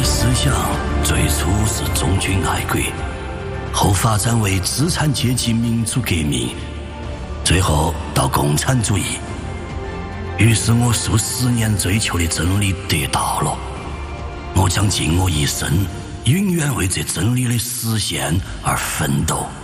的思想最初是忠君爱国，后发展为资产阶级民主革命，最后到共产主义。于是我数十年追求的真理得到了，我将尽我一生永远为这真理的实现而奋斗。